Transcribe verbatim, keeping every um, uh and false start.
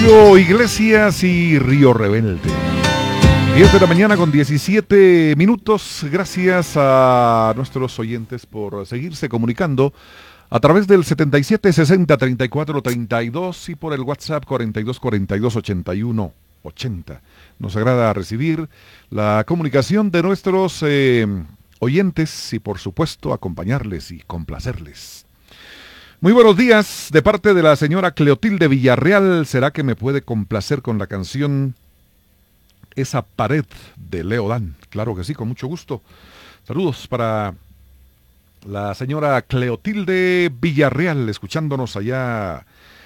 Julio Iglesias y Río Rebelde. diez de la mañana con diecisiete minutos. Gracias a nuestros oyentes por seguirse comunicando a través del setenta y siete sesenta treinta y cuatro treinta y dos y por el WhatsApp cuarenta y dos cuarenta y dos ochenta y uno ochenta. Nos agrada recibir la comunicación de nuestros eh, oyentes y por supuesto acompañarles y complacerles. Muy buenos días, de parte de la señora Cleotilde Villarreal. ¿Será que me puede complacer con la canción Esa pared de Leo Dan? Claro que sí, con mucho gusto. Saludos para la señora Cleotilde Villarreal, escuchándonos allá